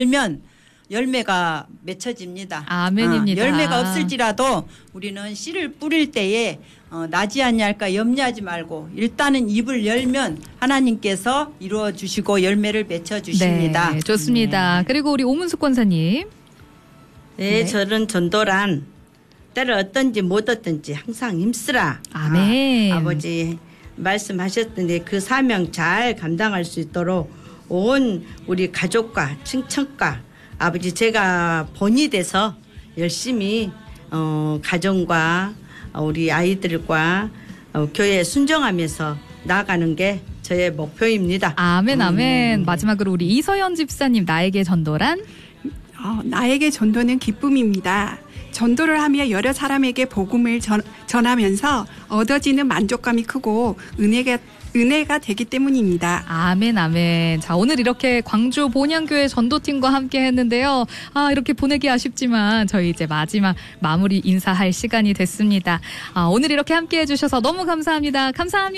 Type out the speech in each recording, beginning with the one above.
면 열매가 맺혀집니다. 아멘입니다. 열매가 없을지라도 우리는 씨를 뿌릴 때에 나지 아니할까 염려하지 말고 일단은 입을 열면 하나님께서 이루어 주시고 열매를 맺혀 주십니다. 네, 좋습니다. 그리고 우리 오문숙 권사님. 네, 저는 전도란 때를 얻든지 못 얻든지 항상 힘쓰라. 아멘. 아버지 말씀하셨던데 그 사명 잘 감당할 수 있도록 온 우리 가족과 친척과 아버지 제가 본이 돼서 열심히 가정과 우리 아이들과 교회에 순종하면서 나아가는 게 저의 목표입니다. 아멘. 마지막으로 우리 이서연 집사님, 나에게 전도란? 나에게 전도는 기쁨입니다. 전도를 하며 여러 사람에게 복음을 전하면서 얻어지는 만족감이 크고 은혜가 되기 때문입니다. 아멘. 자, 오늘 이렇게 광주 본향교회 전도팀과 함께 했는데요. 이렇게 보내기 아쉽지만 저희 이제 마지막 마무리 인사할 시간이 됐습니다. 오늘 이렇게 함께 해주셔서 너무 감사합니다.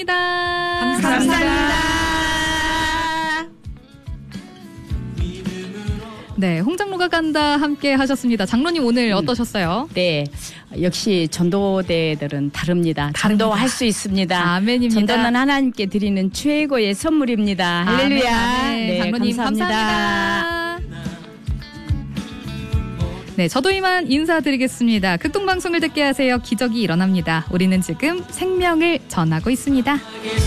감사합니다. 네, 홍장로가 간다 함께 하셨습니다. 장로님 오늘 어떠셨어요? 네, 역시 전도대들은 다릅니다. 전도할 수 있습니다. 아멘입니다. 전도는 하나님께 드리는 최고의 선물입니다. 할렐루야. 아멘. 네, 장로님 감사합니다. 네, 저도 이만 인사드리겠습니다. 극동방송을 듣게 하세요. 기적이 일어납니다. 우리는 지금 생명을 전하고 있습니다.